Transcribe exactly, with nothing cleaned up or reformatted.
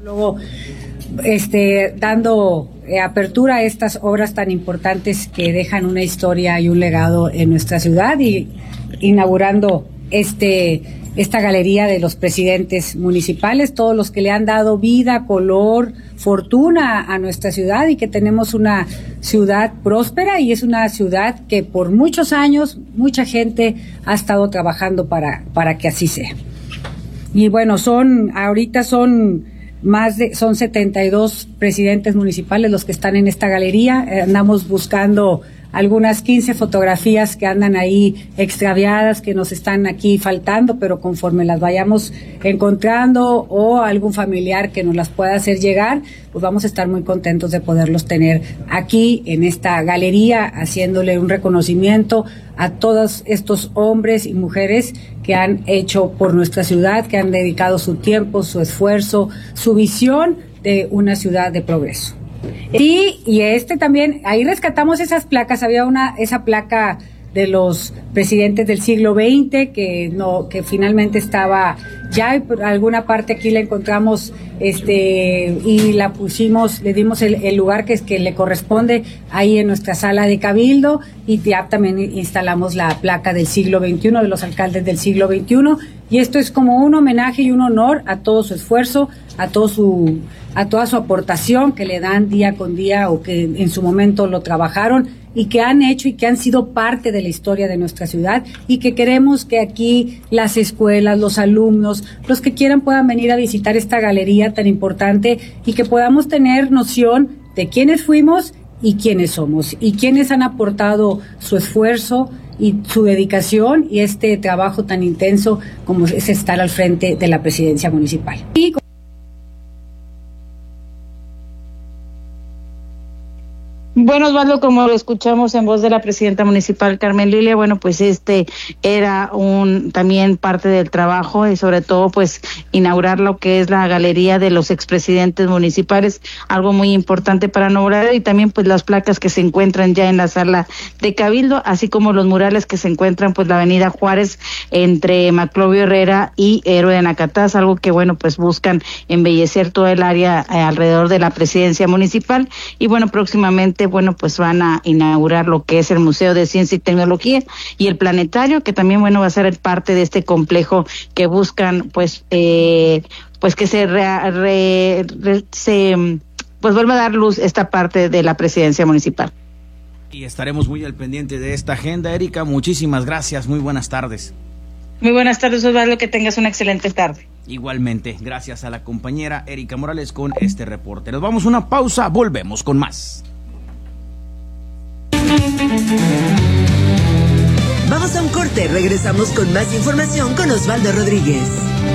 Luego, este, dando eh, apertura a estas obras tan importantes que dejan una historia y un legado en nuestra ciudad y inaugurando este esta galería de los presidentes municipales, todos los que le han dado vida, color, fortuna a nuestra ciudad y que tenemos una ciudad próspera y es una ciudad que por muchos años mucha gente ha estado trabajando para, para que así sea. Y bueno, son, ahorita son más de, son setenta y dos presidentes municipales los que están en esta galería. Eh, andamos buscando algunas quince fotografías que andan ahí extraviadas, que nos están aquí faltando, pero conforme las vayamos encontrando o algún familiar que nos las pueda hacer llegar, pues vamos a estar muy contentos de poderlos tener aquí en esta galería, haciéndole un reconocimiento a todos estos hombres y mujeres que han hecho por nuestra ciudad, que han dedicado su tiempo, su esfuerzo, su visión de una ciudad de progreso. Sí, y este también, ahí rescatamos esas placas, había una, esa placa de los presidentes del siglo veinte que no, que finalmente estaba ya, y por alguna parte aquí la encontramos, este, y la pusimos, le dimos el, el lugar que es que le corresponde ahí en nuestra sala de cabildo, y ya también instalamos la placa del siglo veintiuno, de los alcaldes del siglo veintiuno, y esto es como un homenaje y un honor a todo su esfuerzo, a todo su, a toda su aportación que le dan día con día o que en su momento lo trabajaron y que han hecho y que han sido parte de la historia de nuestra ciudad, y que queremos que aquí las escuelas, los alumnos, los que quieran puedan venir a visitar esta galería tan importante y que podamos tener noción de quiénes fuimos y quiénes somos y quiénes han aportado su esfuerzo y su dedicación y este trabajo tan intenso como es estar al frente de la presidencia municipal. Y Bueno, Osvaldo, como lo escuchamos en voz de la presidenta municipal, Carmen Lilia, bueno, pues este era un también parte del trabajo y sobre todo pues inaugurar lo que es la galería de los expresidentes municipales, algo muy importante para Nuevo Laredo, y también pues las placas que se encuentran ya en la sala de Cabildo, así como los murales que se encuentran pues la avenida Juárez entre Maclovio Herrera y Héroe de Nacataz, algo que bueno pues buscan embellecer todo el área eh, alrededor de la presidencia municipal. Y bueno, próximamente bueno, pues van a inaugurar lo que es el Museo de Ciencia y Tecnología y el Planetario, que también, bueno, va a ser parte de este complejo que buscan, pues, eh, pues que se, re, re, re, se, pues vuelva a dar luz esta parte de la presidencia municipal. Y estaremos muy al pendiente de esta agenda. Erika, muchísimas gracias, muy buenas tardes. Muy buenas tardes, Osvaldo, que tengas una excelente tarde. Igualmente, gracias a la compañera Erika Morales con este reporte. Nos vamos a una pausa, volvemos con más. Vamos a un corte, regresamos con más información con Osvaldo Rodríguez.